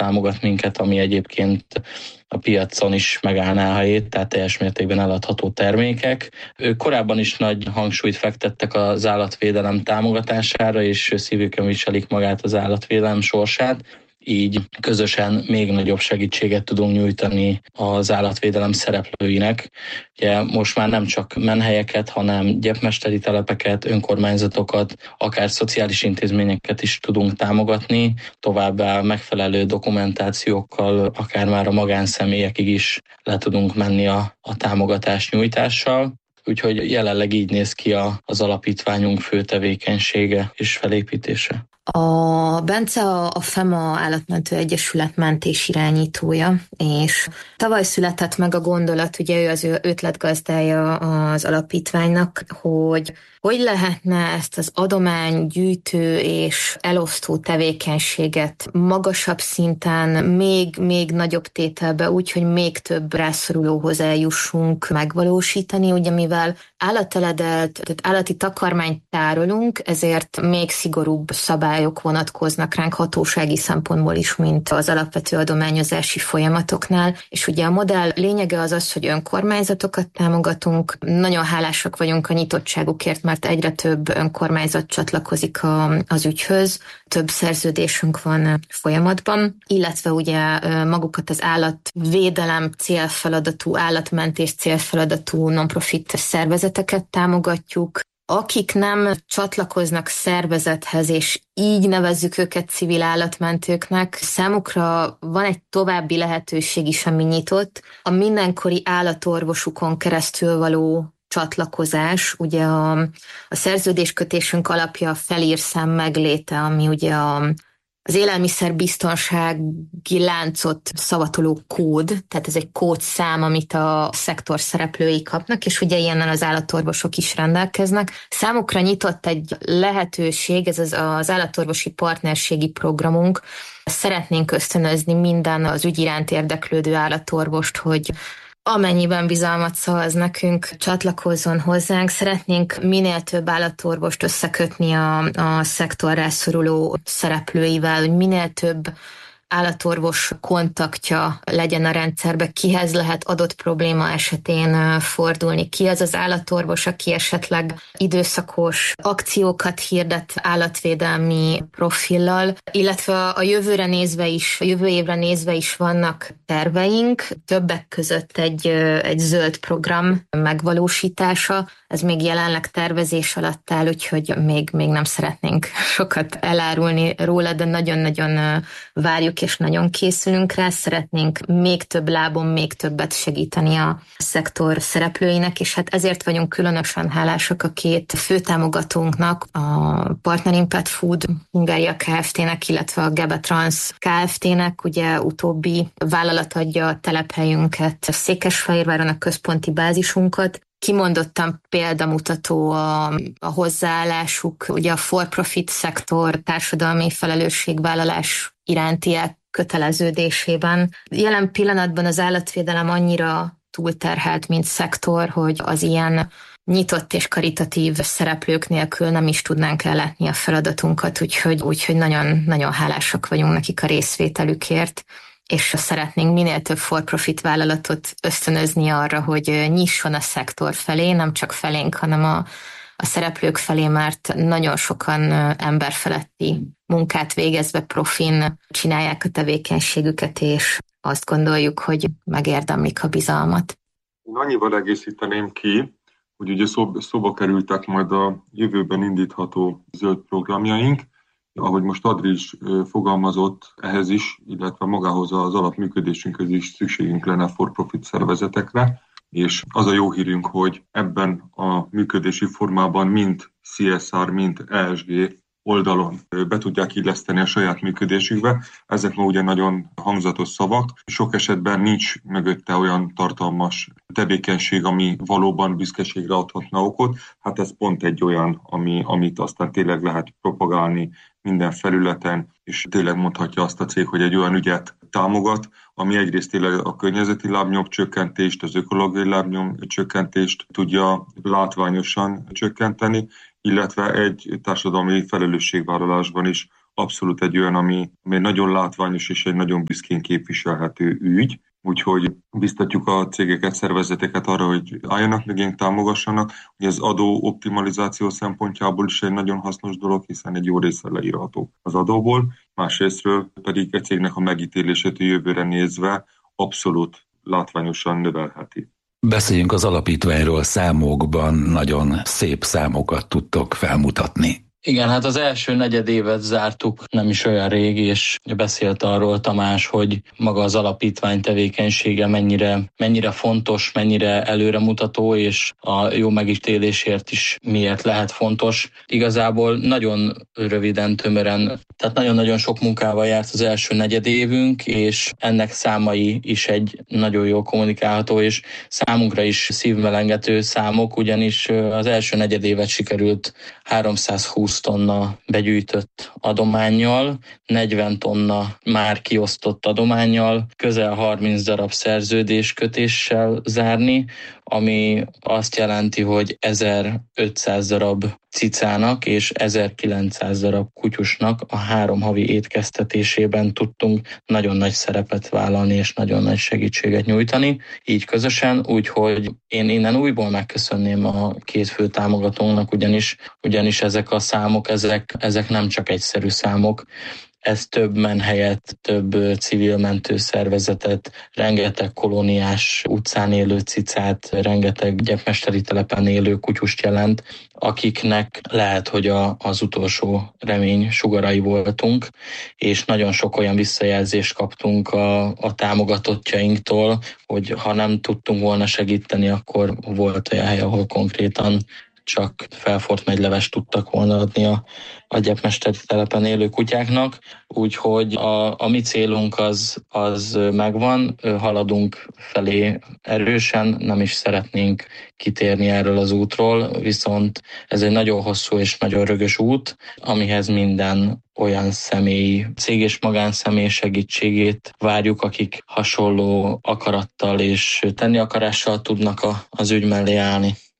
támogat minket, ami egyébként a piacon is megállná a helyét, tehát teljes mértékben eladható termékek. Ők korábban is nagy hangsúlyt fektettek az állatvédelem támogatására, és szívükön viselik magát az állatvédelem sorsát. Így közösen még nagyobb segítséget tudunk nyújtani az állatvédelem szereplőinek. Ugye most már nem csak menhelyeket, hanem gyepmesteri telepeket, önkormányzatokat, akár szociális intézményeket is tudunk támogatni, továbbá megfelelő dokumentációkkal, akár már a magánszemélyekig is le tudunk menni a támogatás nyújtással. Úgyhogy jelenleg így néz ki az alapítványunk fő tevékenysége és felépítése. A Bence a FEMA Állatmentő Egyesület mentésirányítója, és tavaly született meg a gondolat, ugye ő az ötletgazdája az alapítványnak, hogy lehetne ezt az adománygyűjtő és elosztó tevékenységet magasabb szinten, még nagyobb tételbe, úgy, hogy még több rászorulóhoz eljussunk megvalósítani, ugye mivel állateledelt, tehát állati takarmányt tárolunk, ezért még szigorúbb szabályok vonatkoznak ránk hatósági szempontból is, mint az alapvető adományozási folyamatoknál, és ugye a modell lényege az, hogy önkormányzatokat támogatunk, nagyon hálásak vagyunk a nyitottságukért, mert egyre több önkormányzat csatlakozik az ügyhöz, több szerződésünk van folyamatban, illetve ugye magukat az állatvédelem célfeladatú, állatmentés célfeladatú non-profit szervezeteket támogatjuk. Akik nem csatlakoznak szervezethez, és így nevezzük őket civil állatmentőknek, számukra van egy további lehetőség is, ami nyitott. A mindenkori állatorvosukon keresztül való csatlakozás, ugye a szerződéskötésünk alapja a felírszám megléte, ami ugye az élelmiszerbiztonsági láncot szavatoló kód, tehát ez egy kódszám, amit a szektor szereplői kapnak, és ugye ilyennel az állatorvosok is rendelkeznek. Számukra nyitott egy lehetőség, ez az állatorvosi partnerségi programunk. Szeretnénk ösztönözni minden az ügy iránt érdeklődő állatorvost, hogy amennyiben bizalmat szavaz nekünk, csatlakozzon hozzánk. Szeretnénk minél több állatorvost összekötni a szektor rászoruló szereplőivel, hogy minél több állatorvos kontaktja legyen a rendszerbe, kihez lehet adott probléma esetén fordulni, ki az az állatorvos, aki esetleg időszakos akciókat hirdet állatvédelmi profillal, illetve a jövő évre nézve is vannak terveink, többek között egy zöld program megvalósítása, ez még jelenleg tervezés alatt áll, úgyhogy még nem szeretnénk sokat elárulni róla, de nagyon-nagyon várjuk és nagyon készülünk rá, szeretnénk még több lábon, még többet segíteni a szektor szereplőinek, és hát ezért vagyunk különösen hálásak a két főtámogatónknak, a Partnering Pet Food Hungária Kft-nek, illetve a Gebetrans Kft-nek, ugye utóbbi vállalat adja a telephelyünket, Székesfehérváron a központi bázisunkat. Kimondottan példamutató a hozzáállásuk, ugye a for-profit szektor társadalmi felelősségvállalás iránti köteleződésében. Jelen pillanatban az állatvédelem annyira túlterhelt, mint szektor, hogy az ilyen nyitott és karitatív szereplők nélkül nem is tudnánk ellátni a feladatunkat, úgyhogy nagyon, nagyon hálásak vagyunk nekik a részvételükért, és szeretnénk minél több for-profit vállalatot ösztönözni arra, hogy nyisson a szektor felé, nem csak felénk, hanem a szereplők felé, mert nagyon sokan emberfeletti munkát végezve profin csinálják a tevékenységüket, és azt gondoljuk, hogy megérdemlik a bizalmat. Én annyival egészíteném ki, hogy ugye szóba kerültek majd a jövőben indítható zöld programjaink, ahogy most Adri is fogalmazott, ehhez is, illetve magához az alapműködésünkhöz is szükségünk lenne for-profit szervezetekre, és az a jó hírünk, hogy ebben a működési formában mind CSR, mind ESG oldalon be tudják illeszteni a saját működésükbe. Ezek ma ugye nagyon hangzatos szavak. Sok esetben nincs mögötte olyan tartalmas tevékenység, ami valóban büszkeségre adhatna okot. Hát ez pont egy olyan, amit aztán tényleg lehet propagálni minden felületen, és tényleg mondhatja azt a cég, hogy egy olyan ügyet támogat, ami egyrészt tényleg a környezeti lábnyom csökkentést, az ökológiai lábnyom csökkentést tudja látványosan csökkenteni, illetve egy társadalmi felelősségvállalásban is abszolút egy olyan, ami nagyon látványos és egy nagyon büszkén képviselhető ügy. Úgyhogy biztatjuk a cégeket, szervezeteket arra, hogy álljanak meg, támogassanak. Ugye az adó optimalizáció szempontjából is egy nagyon hasznos dolog, hiszen egy jó része leírható az adóból. Másrésztről pedig egy cégnek a megítélését a jövőre nézve abszolút látványosan növelheti. Beszéljünk az alapítványról, számokban nagyon szép számokat tudtok felmutatni. Igen, hát az első negyedévet zártuk nem is olyan rég, és beszélt arról Tamás, hogy maga az alapítvány tevékenysége mennyire fontos, mennyire előremutató, és a jó megítélésért is miért lehet fontos. Igazából nagyon röviden, tömören, tehát nagyon-nagyon sok munkával járt az első negyedévünk, és ennek számai is egy nagyon jól kommunikálható, és számunkra is szívmelengető számok, ugyanis az első negyedévet sikerült 320 tonna begyűjtött adománnyal, 40 tonna már kiosztott adománnyal, közel 30 darab szerződéskötéssel zárni, ami azt jelenti, hogy 1500 darab cicának és 1900 darab kutyusnak a 3 havi étkeztetésében tudtunk nagyon nagy szerepet vállalni és nagyon nagy segítséget nyújtani, így közösen, úgyhogy én innen újból megköszönném a 2 fő támogatónak, ugyanis ezek a számok, ezek nem csak egyszerű számok. Ez több menhelyet, több civil mentőszervezetet, rengeteg kolóniás utcán élő cicát, rengeteg gyepmesteri telepen élő kutyust jelent, akiknek lehet, hogy az utolsó remény sugarai voltunk, és nagyon sok olyan visszajelzést kaptunk a támogatottjainktól, hogy ha nem tudtunk volna segíteni, akkor volt olyan hely, ahol konkrétan csak felfort megylevest tudtak volna adni a gyepmesteri telepen élő kutyáknak, úgyhogy a mi célunk az megvan, haladunk felé erősen, nem is szeretnénk kitérni erről az útról, viszont ez egy nagyon hosszú és nagyon rögös út, amihez minden olyan személy, cég és magánszemély segítségét várjuk, akik hasonló akarattal és tenni akarással tudnak az ügy mellé állni.